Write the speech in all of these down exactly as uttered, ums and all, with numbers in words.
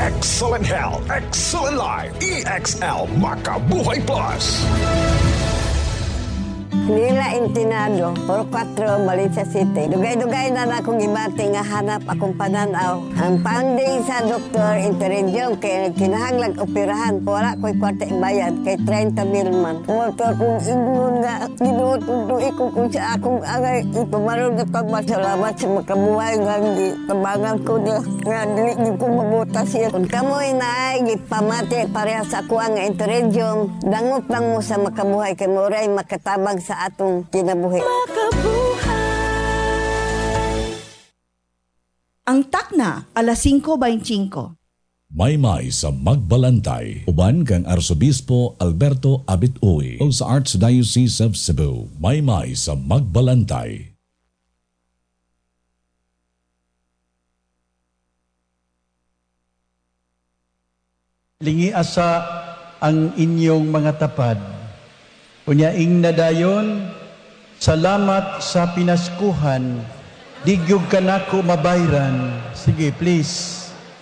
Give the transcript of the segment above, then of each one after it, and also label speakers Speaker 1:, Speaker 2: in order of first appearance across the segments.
Speaker 1: Excellent Health, Excellent Life, E X L Makabuhay Plus.
Speaker 2: Nila Intinado, Puro Cuatro, Valencia City. Dugay-dugay na na akong ibati nga hanap akong pananaw. Ang founding sa doktor Interenjong kay kinahanglag operahan. Wala ko'y kwarta ibayad kay thirty mil man. Kumato akong ingon nga ginuot kung ikong kung sa akong agay ipamarong na pagmasalamat sa makabuhay nga tabangan ko niya nga dili niyo ko mabutas siya. Kung kamoy na ay gipamati pareha sa ako nga Interenjong, dangot lang mo sa makabuhay kay moray makatabang sa atong kinabuhi.
Speaker 3: Ang takna, alas singko beintisinkgo.
Speaker 4: Maymay sa Magbalantay, uban kang Arsobispo Alberto Abit-Uy o sa Archdiocese of Cebu. Maymay sa Magbalantay.
Speaker 5: Lingi asa ang inyong mga tapad. Unyaing nadayon, salamat sa pinaskuhan, digyog ka na ko mabayran. Sige, please.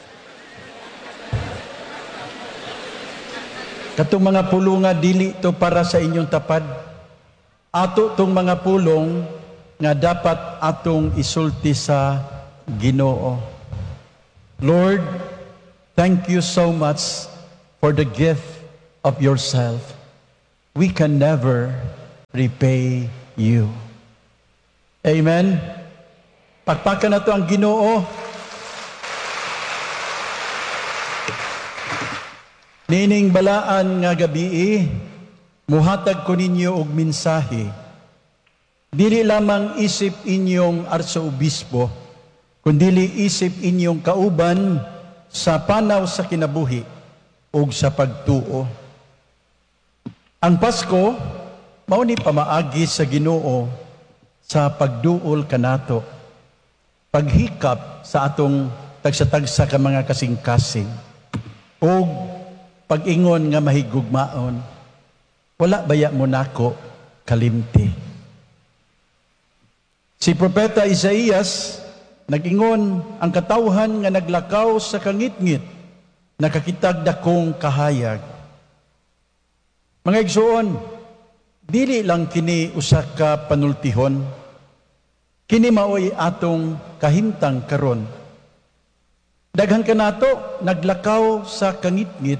Speaker 5: Katong mga pulong nga dili to para sa inyong tapad. Ato tong mga pulong nga dapat atong isulti sa Ginoo. Lord, thank you so much for the gift of yourself. We can never repay you. Amen? Pakpakan na to ang Ginoo. Nining balaan nga gabi, muhatag ko ninyo og mensahe. Dili lamang isip inyong arsobispo, kundi isip inyong kauban sa panaw sa kinabuhi ug sa pagtuo. Ang Pasko, mao ni pamaagi sa Ginoo sa pagduol kanato, paghikap sa atong tagsa-tagsa ka mga kasing-kasing, ug pag-ingon nga mahigugmaon, wala baya mo nako kalimti. Si Propeta Isaías, nag-ingon, ang katawhan nga naglakaw sa kangit-ngit, nakakitag dakong kahayag. Mga igsoon, dili lang kini usa ka panultihon, kini maoy atong kahimtang karon. Daghan kanato naglakaw sa kangit-ngit,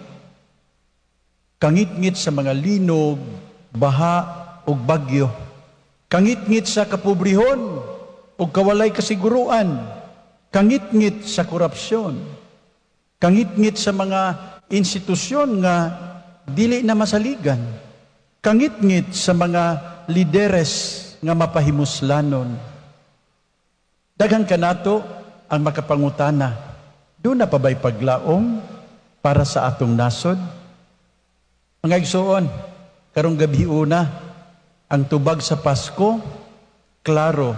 Speaker 5: kangit-ngit sa mga linog, baha ug bagyo, kangit-ngit sa kapobrehon ug kawalay kasiguruan, kangit-ngit sa korupsyon, kangit-ngit sa mga institusyon nga dili na masaligan, kangit-ngit sa mga lideres nga mapahimuslanon. Daghan kanato ang makapangutana, doon na pa ba'y paglaom para sa atong nasod? Mga igsoon, karong gabi una, ang tubag sa Pasko, klaro,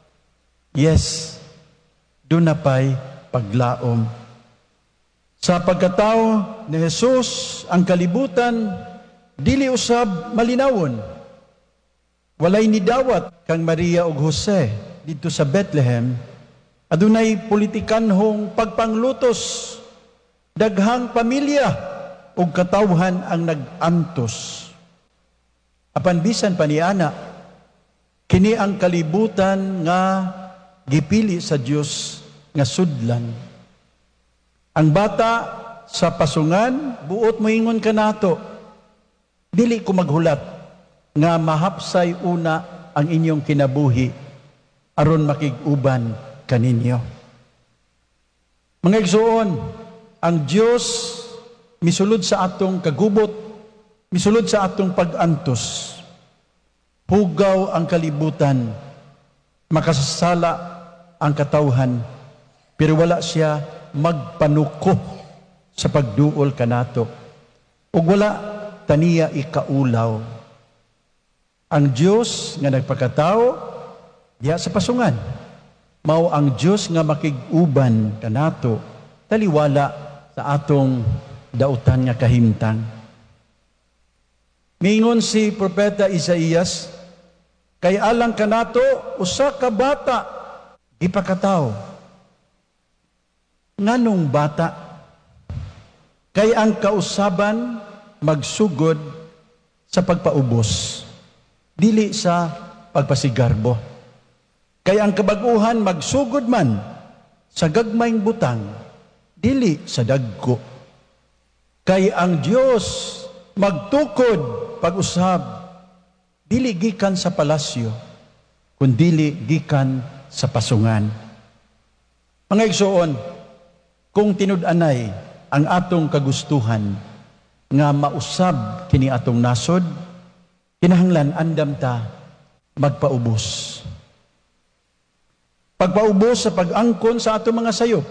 Speaker 5: yes, doon na pa'y paglaom. Sa pagkatao ni Jesus, ang kalibutan, dili usab malinawon. Walay nidawat kang Maria ug Jose dito sa Bethlehem, adunay politikanhong pagpanglutos, daghang pamilya ug katawhan ang nag-antos. Apan bisan pa niana, kini ang kalibutan nga gipili sa Dios nga sudlan. Ang bata sa pasungan, buot moingon ka nato, dili ko maghulat nga mahapsay una ang inyong kinabuhi aron makig-uban kaninyo. Mga igsoon, ang Dios misulod sa atong kagubot, misulod sa atong pag-antos. Hugaw ang kalibutan, makasasala ang katawhan, pero wala siya magpanuko sa pagduol kanato. Ug wala taniya ikaulaw. Ang Dios nga nagpakatao diha sa pasungan, mao ang Dios nga makig-uban kanato taliwala sa atong dautan nga kahimtang. Mingon si Propeta Isaías, kay alang kanato usa ka bata ipakataw. Nganong bata? Kay ang kausaban magsugod sa pagpaubos, dili sa pagpasigarbo. Kay ang kabag-uhan magsugod man sa gagmayng butang, dili sa dagko. Kay ang Dios magtukod pag-usab, dili gikan sa palasyo, kundili gikan sa pasungan. Mga igsoon, kung tinud-anay ang atong kagustuhan nga mausab kini atong nasod, kinahanglan andam ta magpaubos. Pagpaubos sa pag-angkon sa atong mga sayop,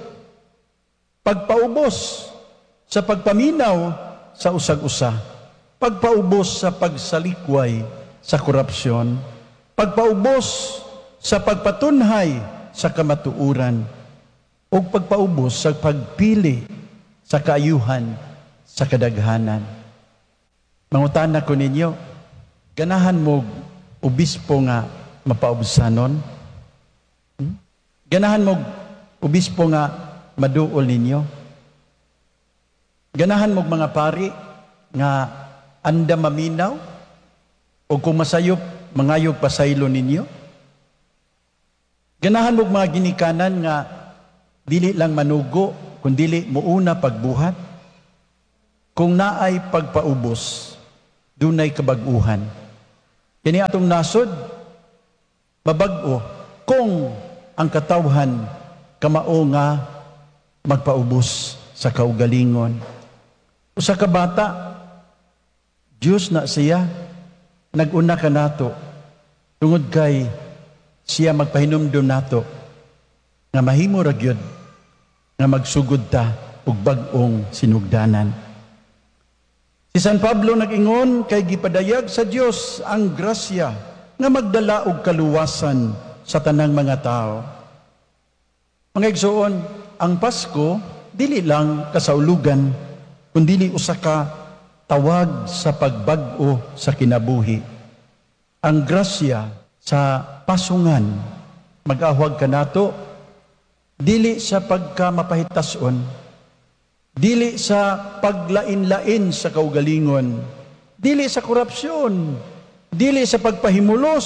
Speaker 5: pagpaubos sa pagpaminaw sa usag-usa, pagpaubos sa pagsalikway sa korupsyon, pagpaubos sa pagpatunhay sa kamatuuran, o pagpaubos sa pagpili sa kaayuhan sa kadaghanan. Mangutana ko ninyo, ganahan mo obispo nga mapaubsanon? Hmm? Ganahan mo obispo nga maduol ninyo? Ganahan mo mga pari nga anda maminaw? O kung masayop, mangayog pasaylo ninyo? Ganahan mo mga ginikanan nga dili lang manugo, kundili muuna pagbuhat? Kung naay pagpaubos, dunay kabag-uhan. Kini atong nasod, mabag-o kung ang katawhan kamao nga magpaubos sa kaugalingon. Usa ka bata, Diyos na siya, nag-una ka nato, tungod kay siya magpahinumdum nato, nga mahimo ra gyud nga magsugod ta og bag-ong sinugdanan. Si San Pablo nag-ingon kay gipadayag sa Dios ang grasya nga magdala og kaluwasan sa tanang mga tao. Mga igsoon, ang Pasko dili lang kasaulugan, kundi usa ka tawag sa pagbag-o sa kinabuhi. Ang grasya sa pasungan mag-ahwag kanato dili sa pagkamapahitason, dili sa paglain-lain sa kaugalingon, dili sa korupsyon, dili sa pagpahimulos,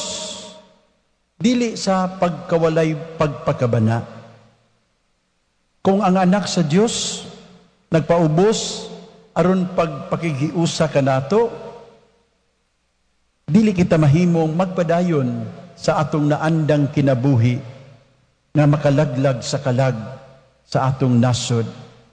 Speaker 5: dili sa pagkawalay pagpakabana. Kung ang anak sa Dios nagpaubos aron pagpakigiusa kanato, dili kita mahimong magpadayon sa atong naandang kinabuhi nga makalaglag sa kalag sa atong nasod.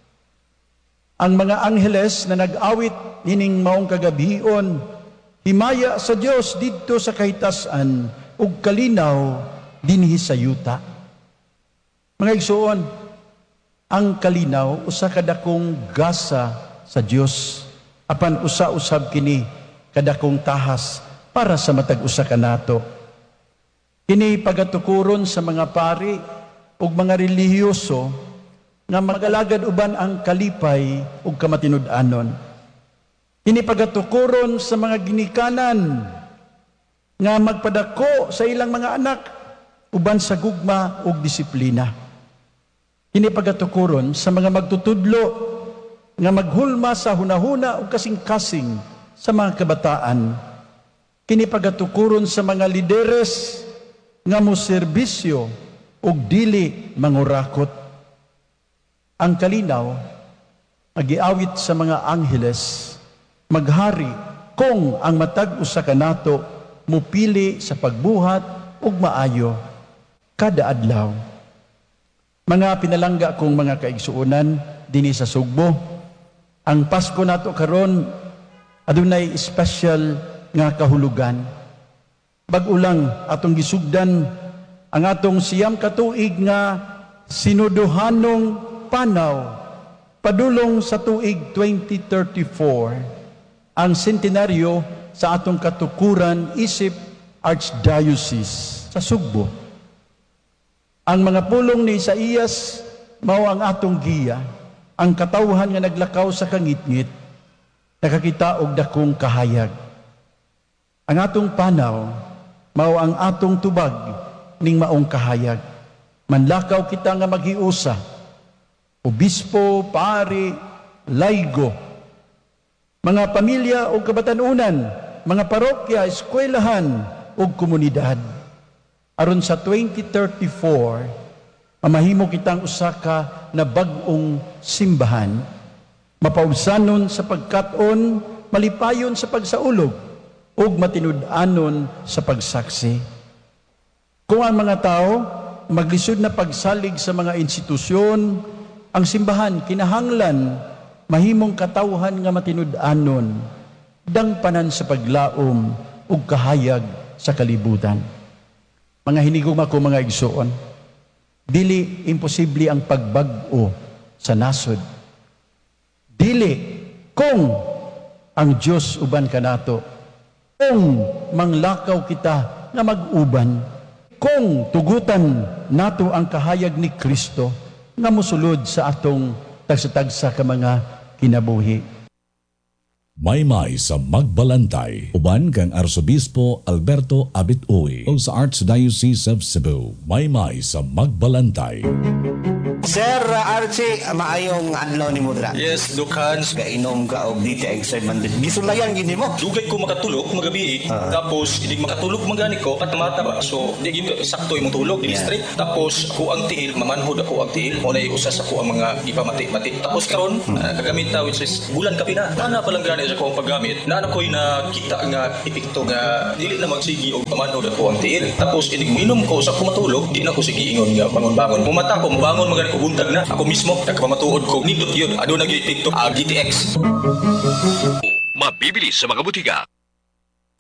Speaker 5: Ang mga angheles na nag-awit nining maong kagabion, himaya sa Dios didto sa kahitasan ug kalinaw dinhi sa yuta. Mga igsoon, ang kalinaw usa ka dakong gasa sa Dios, apan usa-usab kini kadakong tahas para sa matag usa kanato. Kini pagatukuron sa mga pari ug mga relihiyoso nga magalagad uban ang kalipay ug kamatinud-anon. Kini pagatukuron sa mga ginikanan nga magpadako sa ilang mga anak uban sa gugma ug disiplina. Kini pagatukuron sa mga magtutudlo nga maghulma sa hunahuna ug kasing-kasing sa mga kabataan. Kini pagatukuron sa mga lideres nga moserbisyo ug dili mangurakot. Ang kalinaw agiawit sa mga angheles maghari kung ang matag usa kanato mupili sa pagbuhat ug maayo kada adlaw. Mga pinalangga kong mga kaigsuonan dinhi sa Sugbo, ang Pasko nato karon adunay special nga kahulugan. Bag-o lang atong gisugdan ang atong siyam katuig nga sinuduhanong panaw padulong sa tuig twenty thirty-four, ang sentenaryo sa atong katukuran isip Archdiocese sa Sugbo. Ang mga pulong ni Isaías mao ang atong giya, ang katawhan nga naglakaw sa kangitngit, nakakita og dakong kahayag. Ang atong panaw mao ang atong tubag ning maong kahayag. Manlakaw kita nga maghiusa, obispo, pari, laygo. Mga pamilya o kabatanunan, mga parokya, eskwelahan o komunidad. Aron sa twenty thirty-four, mamahimo kitang usaka na bag-ong simbahan, mapausanon sa pagkaton, malipayon sa pagsaulog, ug matinud-anon sa pagsaksi. Kung ang mga tao maglisod na pagsalig sa mga institusyon, ang simbahan kinahanglan mahimong katawhan nga matinud-anon, dangpanan sa paglaom ug kahayag sa kalibutan. Mga hinigong ako mga igsoon, dili imposible ang pagbag-o sa nasod. Dili kung ang Dios uban kanato, kung manglakaw kita nga mag-uban, kung tugutan nato ang kahayag ni Kristo nga mosulod sa atong tagsa-tagsa ka mga kinabuhi.
Speaker 4: Maymay sa Magbalantay, uban kang Arsobispo Alberto Abit-Uy o sa Archdiocese of Cebu. Maymay sa Magbalantay.
Speaker 6: Sir Archie, maayong adlaw ni mo dira.
Speaker 7: Yes, Dukhan.
Speaker 6: Gainom ka og D T X man. Gisulayan gini mo.
Speaker 7: Dugay ko makatulog magabi,
Speaker 6: Ah.
Speaker 7: tapos hindi makatulog magani ko patamata ba. So di gito sakto imong tulog, di
Speaker 6: Yeah.
Speaker 7: straight. Tapos ko ang tiil, mamanhod ako ang tiil. Mo na usa sa ko ang mga ipamati-mati. Tapos karon uh, kagamit ta which is bulan kapi na. Ana pa lang gani sa ko ang paggamit. Na ako na kita nga epekto nga dili na magsigi og pamanhod ako ang tiil. Tapos inig minom ko sa ko matulog, di na ko sige ingon nga bangon-bangon. Mumata ko, bangon magani ko buntag na. Ako mismo nagpamatuod ko nindot yun. Ado nag epekto ang D T X.
Speaker 8: Mabibili sa mga butika.